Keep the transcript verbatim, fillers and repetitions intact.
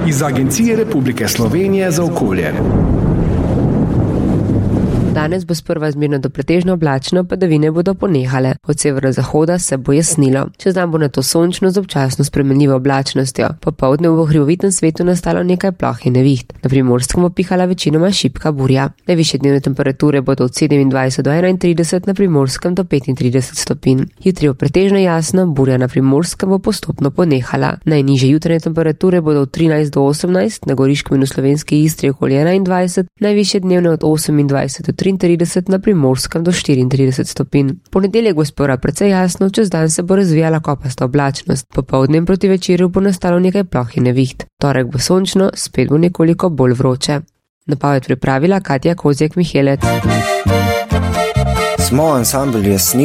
iz Agencije Republike Slovenije za okolje. Danes bo sprva zmerno do pretežno oblačno, padavine bodo ponehale. Od severozahoda se bo jasnilo. Čez dan bo nato sončno z občasno spremenljivo oblačnostjo. Popoldne bo v hribovitem svetu nastalo nekaj ploh in neviht. Na Primorskem bo pihala večinoma šibka burja. Najvišje dnevne temperature bodo od sedemindvajset do enaintrideset, na Primorskem do petintrideset stopinj. Jutri bo pretežno jasno, burja na Primorskem bo postopno ponehala. Najnižje jutranje temperature bodo od trinajst do osemnajst, na Goriškem in v slovenski Istri okoli enaindvajset, najvišje dnevne od osemindvajset do triintrideset, na Primorskem do štiriintrideset stopinj. Ponedeljek bo spora precej jasno, čez dan se bo razvijala kopasta oblačnost. Popoldne proti večeru bo nastalo nekaj ploh in neviht. Torek bo sončno, spet bo nekoliko bolj vroče. Napoved pripravila Katja Kozjek-Mihelec. Smo ansambl Jasni.